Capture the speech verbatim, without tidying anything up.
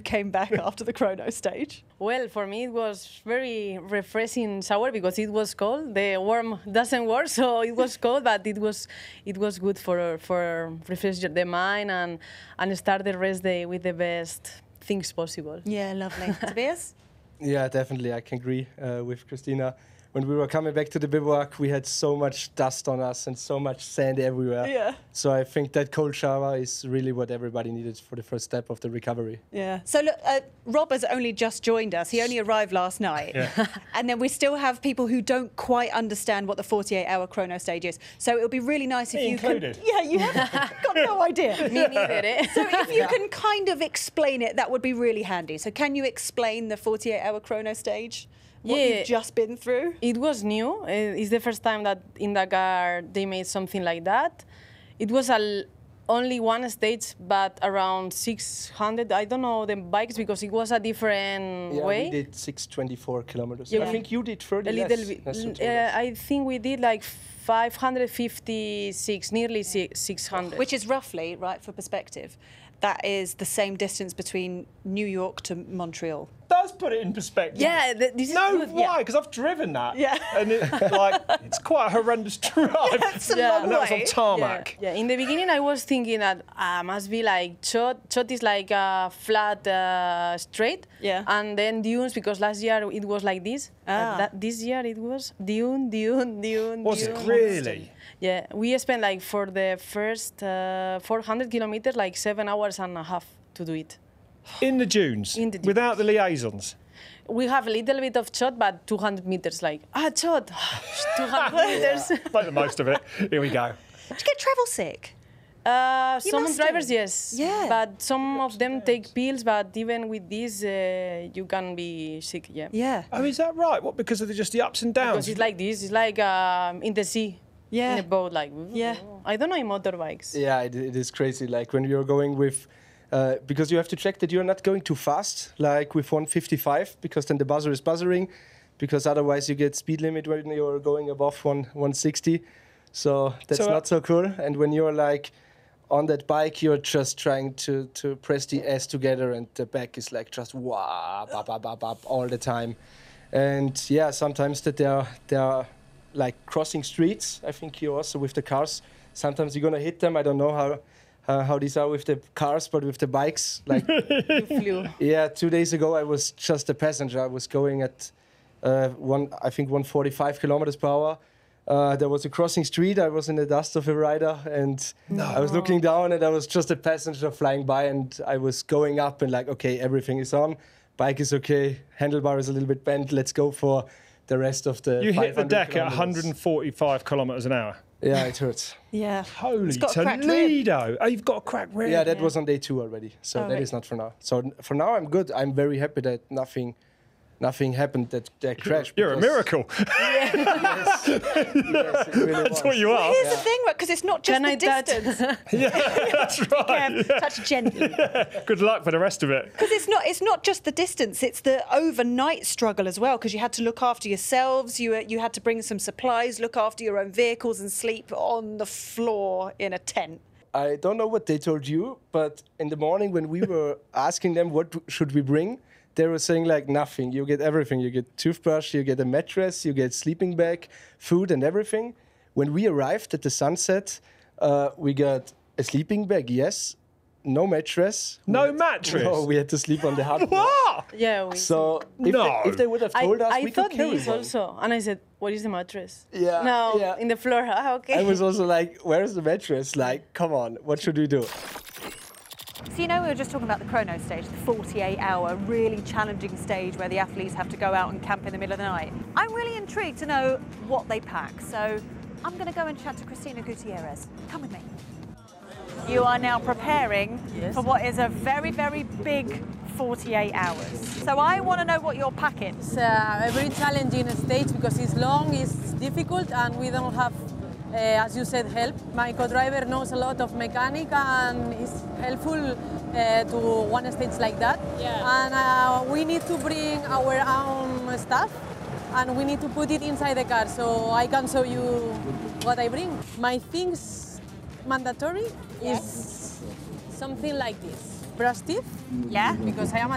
came back after the chrono stage? Well, for me it was very refreshing shower because it was cold. The warm doesn't work, so it was cold, but it was it was good for for refresh the mind and and start the rest day with the best things possible. Yeah, lovely. Tobias? Yeah, definitely. I can agree uh, with Christina. When we were coming back to the bivouac, we had so much dust on us and so much sand everywhere. Yeah. So I think that cold shower is really what everybody needed for the first step of the recovery. Yeah. So look, uh, Rob has only just joined us. He only arrived last night. Yeah. And then we still have people who don't quite understand what the forty-eight hour chrono stage is. So it would be really nice if Me you included. could... Yeah, you have got no idea. Me neither, eh? So if you can kind of explain it, that would be really handy. So can you explain the forty-eight hour chrono stage? What Yeah. you've just been through? It was new. Uh, It's the first time that in Dakar they made something like that. It was a l- only one stage, but around six hundred. I don't know the bikes because it was a different Yeah, way. we did six hundred twenty-four kilometers. Yeah. I think you did thirty A less. little bit. less than L- two less. uh, I think we did like five hundred fifty-six, nearly si- six hundred. Which is roughly, right, for perspective, that is the same distance between New York to Montreal. Does put it in perspective. Yeah, th- this is No, good. why? Because I've driven that. Yeah. And it, like, it's quite a horrendous drive. It's a Yeah. long And that was on way. tarmac. Yeah. yeah, in the beginning I was thinking that uh, must be like Chot. Chot is like a flat uh, straight. Yeah. And then dunes because last year it was like this. Ah. But that, this year it was dune, dune, dune, Was it dune. really? Yeah, we spent like for the first uh, four hundred kilometers like seven hours and a half to do it. In the dunes? In the dunes. Without the liaisons? We have a little bit of Chot, but two hundred meters like, ah, Chot, two hundred meters. Make the most of it. Here we go. Did you get travel sick? Uh, You some must drivers, do. yes. Yeah. But some of them take pills, but even with this, uh, you can be sick, yeah. Yeah. Oh, is that right? What, because of the, just the ups and downs? Because it's like this, it's like um, in the sea, Yeah. in a boat, like, Yeah. I don't know in motorbikes. Yeah, it, it is crazy. Like when you're going with, uh, because you have to check that you're not going too fast, like with one fifty-five, because then the buzzer is buzzering, because otherwise you get speed limit when you're going above one one sixty. So that's So, uh, not so cool. And when you're like on that bike, you're just trying to, to press the S together, and the back is like just wah, bop, bop, bop, bop, all the time. And yeah, sometimes that there are, there are like crossing streets. I think you also with the cars. Sometimes you're gonna hit them. I don't know how uh, how these are with the cars, but with the bikes, like You flew. yeah. Two days ago, I was just a passenger. I was going at uh, one, I think one forty-five kilometers per hour. Uh, there was a crossing street. I was in the dust of a rider, and I was looking down, and I was just a passenger flying by, and I was going up, and like, okay, everything is on, bike is okay, handlebar is a little bit bent. Let's go for the rest of the. You hit the five hundred deck at kilometers. one hundred forty-five kilometres an hour. Yeah, it hurts. Yeah. Holy It's got a cracked rib. Toledo! Oh, you've got a cracked rib. Yeah, that Yeah. was on day two already. So Oh, that right. is not for now. So n- for now, I'm good. I'm very happy that nothing, nothing happened. That that crashed. You're a because- miracle. Yes, it really That's was. what you are. Here's the thing, right? Because it's not just Can the I touch? distance. Yeah, that's right. Yeah, touch gently. Good luck for the rest of it. Because it's not it's not just the distance, it's the overnight struggle as well, because you had to look after yourselves, you you had to bring some supplies, look after your own vehicles and sleep on the floor in a tent. I don't know what they told you, but in the morning when we were asking them what w- should we bring, they were saying like nothing. You get everything. You get toothbrush, you get a mattress, you get sleeping bag, food and everything. When we arrived at the sunset, uh, we got a sleeping bag, yes, no mattress. No We had- mattress? No, we had to sleep on the hardwood. What? Yeah, we. So if, No. they, if they would have I, told us, I we thought could carry this one. also, and I said, "What is the mattress?" Yeah, No, yeah. in the floor. Ah, okay. I was also like, where's the mattress? Like, come on, what should we do? So you know we were just talking about the chrono stage, the forty-eight hour, really challenging stage where the athletes have to go out and camp in the middle of the night. I'm really intrigued to know what they pack, so I'm going to go and chat to Cristina Gutierrez. Come with me. You are now preparing Yes. for what is a very, very big forty-eight hours. So I want to know what you're packing. It's uh, a very challenging stage because it's long, it's difficult, and we don't have, uh, as you said, help. My co-driver knows a lot of mechanic and is helpful uh, to one stage like that. Yeah. And uh, we need to bring our own stuff, and we need to put it inside the car. So I can show you what I bring. My things mandatory is something like this. Brush teeth. Yeah? Because I am a